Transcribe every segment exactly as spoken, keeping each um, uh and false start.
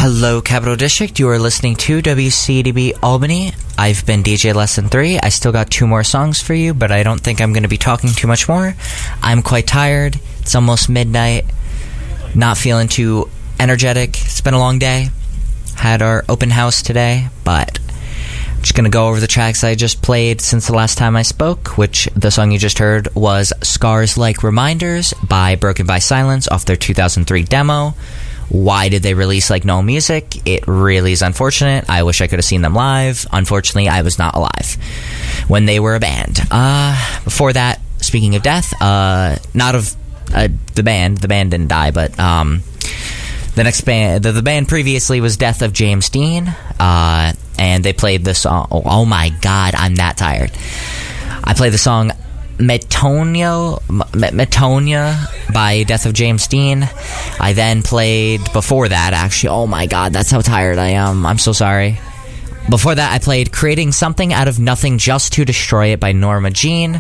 Hello, Capital District. You are listening to W C D B Albany. I've been D J Lesson three. I still got two more songs for you, but I don't think I'm going to be talking too much more. I'm quite tired. It's almost midnight. Not feeling too energetic. It's been a long day. Had our open house today, but I'm just going to go over the tracks I just played since the last time I spoke, which the song you just heard was Scars Like Reminders by Broken by Silence off their two thousand three demo. Why did they release like no music? It really is unfortunate. I wish I could have seen them live. Unfortunately, I was not alive when they were a band. Uh, before that, speaking of death, uh, not of uh, the band. The band didn't die, but um, the next band, the, the band previously was Death of James Dean, uh, and they played the song. Oh, oh my God, I'm that tired. I played the song Metonia, Metonia by Death of James Dean. I then played, before that, actually, oh my God, that's how tired I am. I'm so sorry. Before that, I played Creating Something Out of Nothing Just to Destroy It by Norma Jean.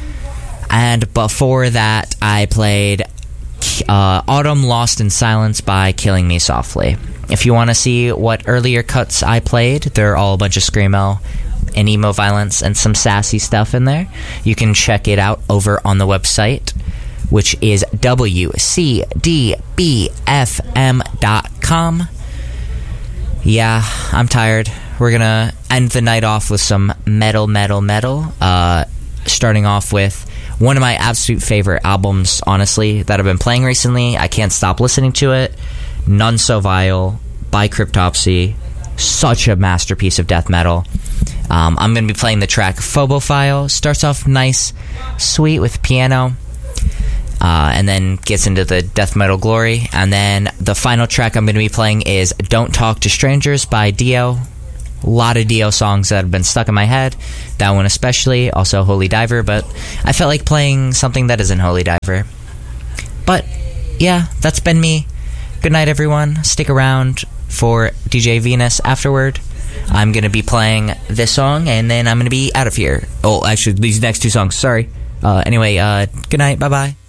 And before that, I played uh, Autumn Lost in Silence by Killing Me Softly. If you want to see what earlier cuts I played, they're all a bunch of screamo and emo violence and some sassy stuff in there. You can check it out over on the website, which is W C D B F M dot com. Yeah, I'm tired. We're gonna end the night off with some metal, metal, metal. Uh, starting off with one of my absolute favorite albums, honestly, that I've been playing recently. I can't stop listening to it. None So Vile by Cryptopsy. Such a masterpiece of death metal. Um, I'm going to be playing the track Phobophile. Starts off nice, sweet with piano, uh, and then gets into the death metal glory. And then the final track I'm going to be playing is Don't Talk to Strangers by Dio. A lot of Dio songs that have been stuck in my head. That one especially. Also Holy Diver, but I felt like playing something that isn't Holy Diver. But, yeah, that's been me. Good night, everyone. Stick around for D J Venus afterward. I'm going to be playing this song, and then I'm going to be out of here. Oh, actually, these next two songs. Sorry. Uh, anyway, uh, good night. Bye-bye.